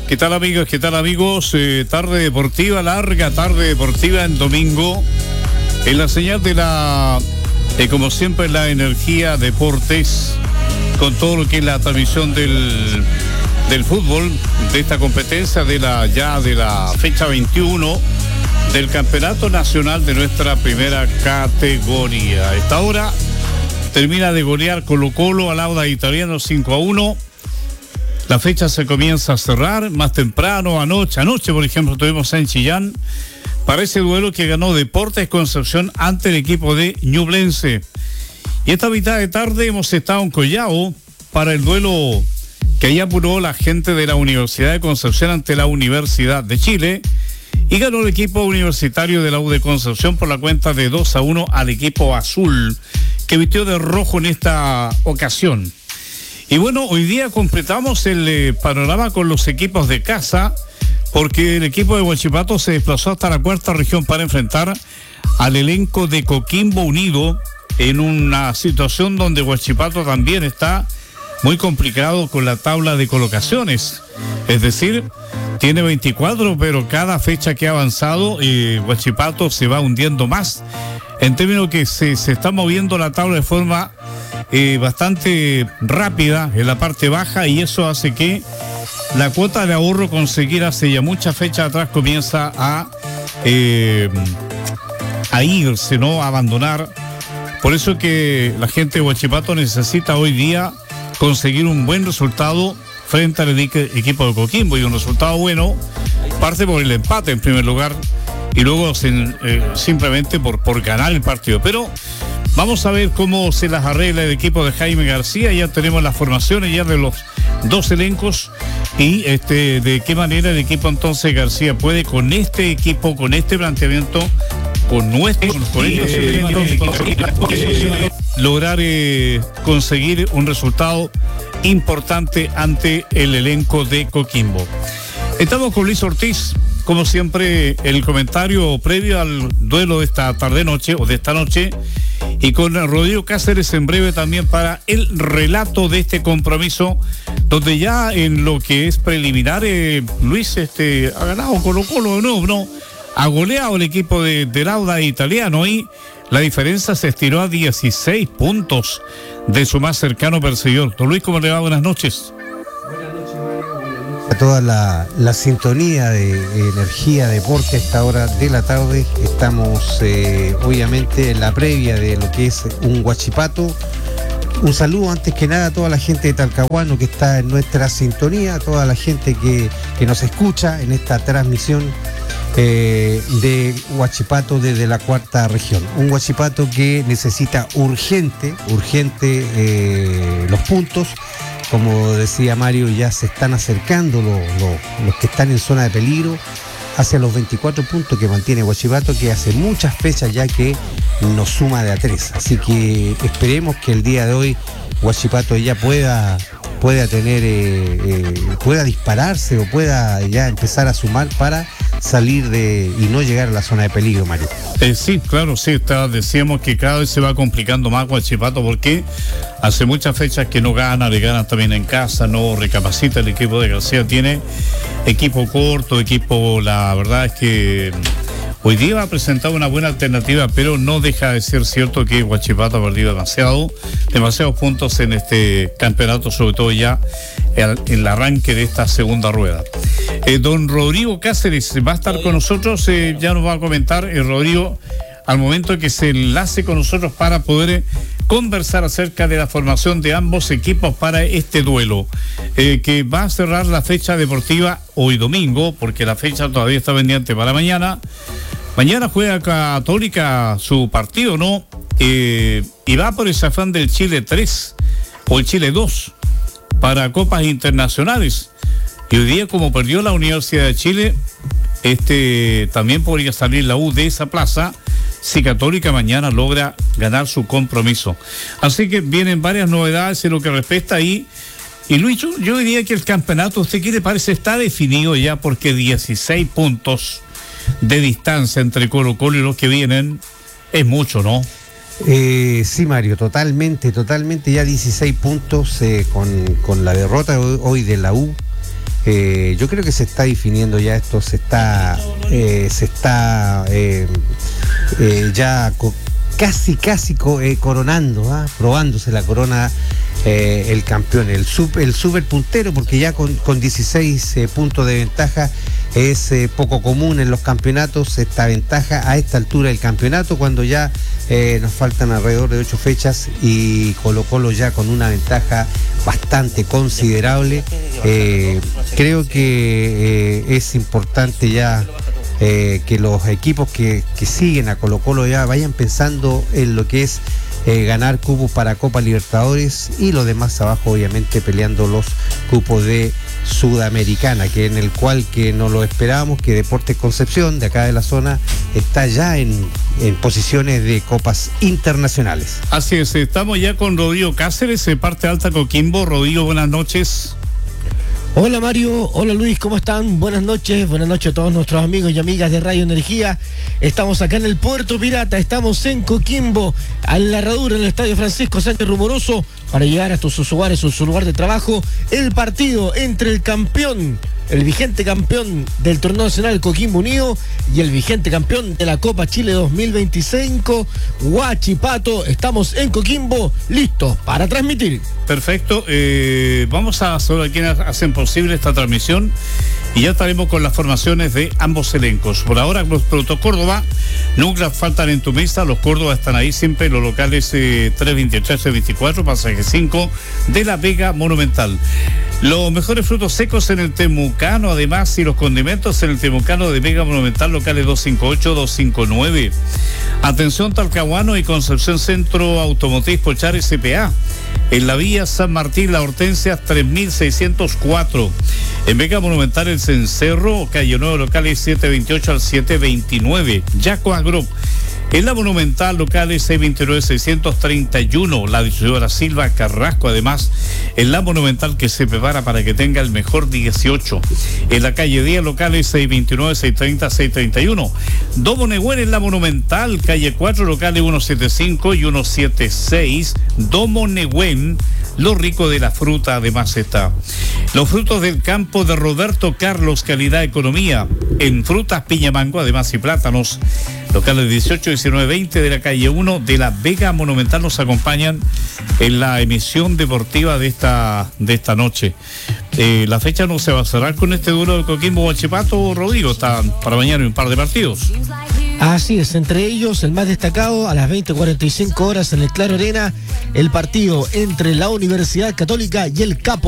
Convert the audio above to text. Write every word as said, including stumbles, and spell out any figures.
¿Qué tal amigos? ¿Qué tal amigos? Eh, tarde deportiva, larga tarde deportiva en domingo. En la señal de la, eh, como siempre, la Energía Deportes, con todo lo que es la transmisión del, del fútbol, de esta competencia de la ya de la fecha veintiuno del Campeonato Nacional de nuestra primera categoría. A esta hora termina de golear Colo-Colo al Audax Italiano cinco a uno. La fecha se comienza a cerrar más temprano, anoche. Anoche, por ejemplo, tuvimos en Chillán para ese duelo que ganó Deportes Concepción ante el equipo de Ñublense. Y esta mitad de tarde hemos estado en Collao para el duelo que ahí apuró la gente de la Universidad de Concepción ante la Universidad de Chile. Y ganó el equipo universitario de la U de Concepción por la cuenta de dos a uno al equipo azul, que vistió de rojo en esta ocasión. Y bueno, hoy día completamos el eh, panorama con los equipos de casa, porque el equipo de Huachipato se desplazó hasta la cuarta región para enfrentar al elenco de Coquimbo Unido en una situación donde Huachipato también está muy complicado con la tabla de colocaciones. Es decir, tiene veinticuatro, pero cada fecha que ha avanzado, eh, Huachipato se va hundiendo más, en términos que se, se está moviendo la tabla de forma eh, bastante rápida en la parte baja, y eso hace que la cuota de ahorro conseguir hace ya muchas fechas atrás comienza a, eh, a irse, ¿no? A abandonar. Por eso que la gente de Huachipato necesita hoy día conseguir un buen resultado frente al equipo de Coquimbo, y un resultado bueno parte por el empate en primer lugar y luego sin, eh, simplemente por, por ganar el partido. Pero vamos a ver cómo se las arregla el equipo de Jaime García. Ya tenemos las formaciones ya de los dos elencos y este de qué manera el equipo entonces García puede con este equipo, con este planteamiento, con nuestro con estos elementos, lograr eh, conseguir un resultado importante ante el elenco de Coquimbo. Estamos con Luis Ortiz, como siempre, el comentario previo al duelo de esta tarde-noche o de esta noche, y con Rodrigo Cáceres en breve también para el relato de este compromiso, donde ya en lo que es preliminar, eh, Luis este, ha ganado Colo-Colo de nuevo, ¿no? Ha goleado el equipo de, del Audax Italiano, y la diferencia se estiró a dieciséis puntos de su más cercano perseguidor. Don Luis, ¿cómo le va? Buenas noches. Buenas noches, Mario. Buenas noches a toda la, la sintonía de Energía Deporte a esta hora de la tarde. Estamos eh, obviamente en la previa de lo que es un Huachipato. Un saludo antes que nada a toda la gente de Talcahuano que está en nuestra sintonía, a toda la gente que, que nos escucha en esta transmisión eh, de Huachipato desde la cuarta región. Un Huachipato que necesita urgente, urgente eh, los puntos. Como decía Mario, ya se están acercando los, los, los que están en zona de peligro hacia los veinticuatro puntos que mantiene Huachipato, que hace muchas fechas ya que nos suma de a tres. Así que esperemos que el día de hoy Huachipato ya pueda, pueda tener, eh, eh, pueda dispararse o pueda ya empezar a sumar para salir de y no llegar a la zona de peligro, Mario. Eh, sí, claro, sí, está, decíamos que cada vez se va complicando más Huachipato porque hace muchas fechas que no gana, le ganan también en casa, no recapacita el equipo de García, tiene equipo corto, equipo, la verdad es que hoy día ha presentado una buena alternativa, pero no deja de ser cierto que Huachipato ha perdido demasiado, demasiados puntos en este campeonato, sobre todo ya en el arranque de esta segunda rueda. Eh, don Rodrigo Cáceres va a estar con nosotros, eh, ya nos va a comentar, eh, Rodrigo, al momento que se enlace con nosotros para poder eh, conversar acerca de la formación de ambos equipos para este duelo, eh, que va a cerrar la fecha deportiva hoy domingo, porque la fecha todavía está pendiente para mañana. Mañana juega Católica su partido, ¿no? Eh, y va por ese afán del Chile tres o el Chile dos para copas internacionales. Y hoy día, como perdió la Universidad de Chile, este también podría salir la U de esa plaza si Católica mañana logra ganar su compromiso. Así que vienen varias novedades en lo que respecta ahí. Y Luis, yo, yo diría que el campeonato, ¿usted qué le parece? Está definido ya, porque dieciséis puntos de distancia entre Colo-Colo y los que vienen es mucho, ¿no? Eh, sí, Mario, totalmente, totalmente. Ya dieciséis puntos eh, con, con la derrota hoy de la U. Eh, yo creo que se está definiendo ya esto, se está, eh, se está eh, eh, ya co- casi, casi co- eh, coronando, ¿ah? probándose la corona eh, el campeón, el, sub, el super puntero, porque ya con, con dieciséis eh, puntos de ventaja es eh, poco común en los campeonatos esta ventaja a esta altura del campeonato, cuando ya eh, nos faltan alrededor de ocho fechas y Colo Colo ya con una ventaja bastante considerable. Eh, creo que eh, es importante ya eh, que los equipos que, que siguen a Colo Colo ya vayan pensando en lo que es Eh, ganar cupos para Copa Libertadores y los demás abajo obviamente peleando los cupos de Sudamericana, que en el cual que no lo esperábamos, que Deportes Concepción de acá de la zona está ya en, en posiciones de copas internacionales. Así es, estamos ya con Rodrigo Cáceres, de parte alta Coquimbo. Rodrigo, buenas noches. Hola Mario, hola Luis, ¿cómo están? Buenas noches, buenas noches a todos nuestros amigos y amigas de Radio Energía. Estamos acá en el Puerto Pirata, estamos en Coquimbo, a la herradura en el Estadio Francisco Sánchez Rumoroso, para llegar a sus hogares o su lugar de trabajo, el partido entre el campeón, el vigente campeón del torneo nacional Coquimbo Unido y el vigente campeón de la Copa Chile dos mil veinticinco, Huachipato. Estamos en Coquimbo, listos para transmitir. Perfecto, eh, vamos a saludar a quienes hacen posible esta transmisión y ya estaremos con las formaciones de ambos elencos. Por ahora, los Productos Córdoba nunca faltan en tu mesa, los Córdoba están ahí siempre, los locales eh, tres veintitrés, tres veinticuatro, pasaje cinco de la Vega Monumental. Los mejores frutos secos en el Temucano, además, y los condimentos en el Temucano de Vega Monumental, locales dos cinco ocho, dos cinco nueve. Atención Talcahuano y Concepción Centro Automotriz Pochar S P A. En la vía San Martín, La Hortensia, tres mil seiscientos cuatro. En Vega Monumental, el Cencerro, calle nueve, locales siete veintiocho al siete veintinueve. Yaco Agro. En la Monumental, locales seiscientos veintinueve, seiscientos treinta y uno, la distribuidora Silva Carrasco, además, en la Monumental que se prepara para que tenga el mejor dieciocho. En la calle diez, locales seiscientos veintinueve, seiscientos treinta, seiscientos treinta y uno. Domo Negüen en la Monumental, calle cuatro, locales ciento setenta y cinco y ciento setenta y seis. Domo Negüen, lo rico de la fruta, además está. Los frutos del campo de Roberto Carlos, calidad economía, en frutas, piña, mango, además y plátanos. Locales dieciocho, diecinueve, veinte de la calle uno de la Vega Monumental nos acompañan en la emisión deportiva de esta, de esta noche. Eh, la fecha no se va a cerrar con este duelo de Coquimbo Huachipato, Rodrigo, está para mañana un par de partidos. Así es, entre ellos el más destacado a las veinte cuarenta y cinco horas en el Claro Arena, el partido entre la Universidad Católica y el Capo